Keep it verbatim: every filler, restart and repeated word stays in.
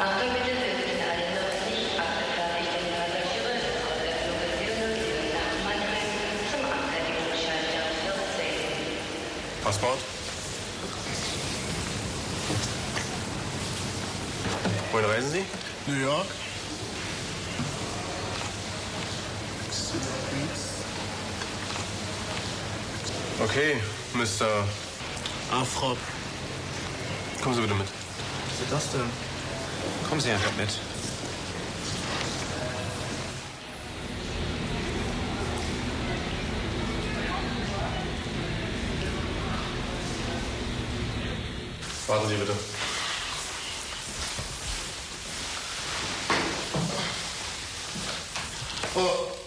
Achtung bitte, wir bitten alle nördlich abgefertigten Passagiere aus der Flughöhe nach Mannheim zum Abfertigungsschalter vierzehn. Passport? Wohin reisen Sie? New York. Okay, Mister Afrop. Kommen Sie bitte mit. Was ist das denn? Kommen Sie einfach mit. Warten Sie bitte. Oh.